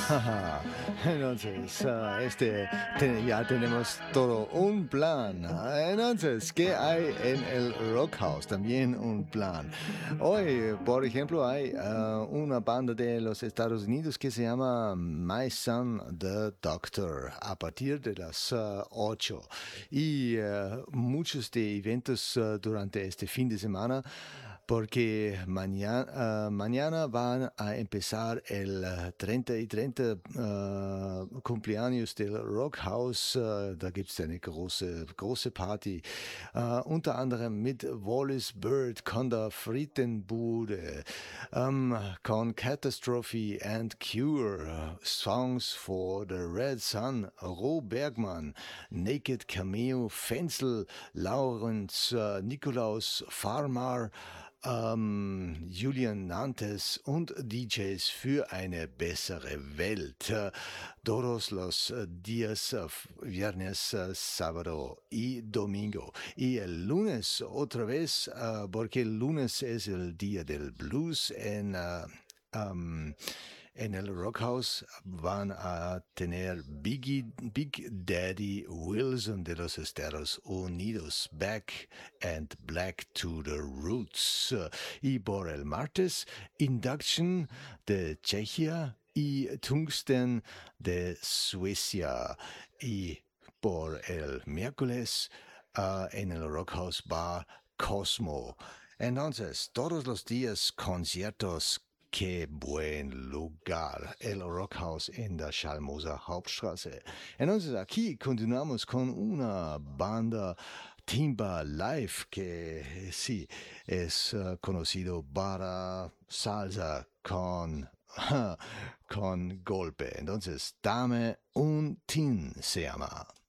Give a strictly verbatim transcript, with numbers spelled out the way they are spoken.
Entonces, ah, este, te- ya tenemos todo un plan. Ah, Entonces, ¿qué hay en el Rock House? También un plan. Hoy, por ejemplo, hay ah, una banda de los Estados Unidos que se llama My Son the Doctor a partir de las ah, ocho. Y ah, muchos de eventos ah, durante este fin de semana. Porque mañana, mañana van a empezar el eh, treinta y treinta äh, cumpleaños del Rock House. Äh, da gibt es eine große, große Party. Äh, unter anderem mit Wallace Bird, Conda Friedenbude, ähm, Con Catastrophe and Cure, Songs for the Red Sun, Ro Bergmann, Naked Cameo, Fenzel, Laurenz, äh, Nikolaus Farmar, ähm, Julian Nantes und D Js für eine bessere Welt. Äh, Todos los eh, días, eh, viernes, eh, sábado y domingo. Y el lunes otra vez, eh, porque el lunes es el día del blues en... eh, um, en el Rockhouse van a tener Biggie, Big Daddy Wilson de los Estados Unidos, Back and Black to the Roots. Y por el martes, Induction de Chechia y Tungsten de Suecia. Y por el miércoles, uh, en el Rockhouse Bar Cosmo. Entonces, todos los días conciertos. Qué buen lugar, el Rockhouse en la Schalmoser Hauptstraße. Entonces aquí continuamos con una banda Timba Live que sí es uh, conocido para salsa con, con golpe. Entonces, dame un tin se llama.